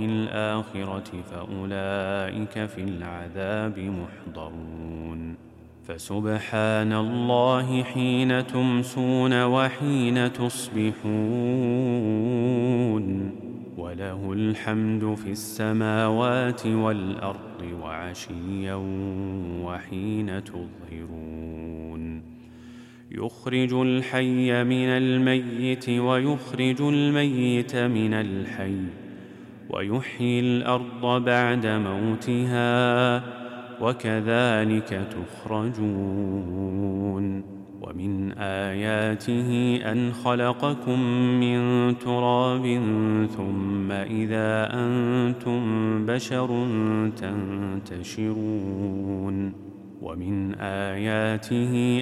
الآخرة فأولئك في العذاب محضرون. فسبحان الله حين تمسون وحين تصبحون، وله الحمد في السماوات والأرض وعشيا وحين تظهرون. يخرج الحي من الميت ويخرج الميت من الحي، ويحيي الأرض بعد موتها، وكذلك تخرجون. ومن آياته أن خلقكم من تراب ثم إذا أنتم بشر تنتشرون. ومن آياته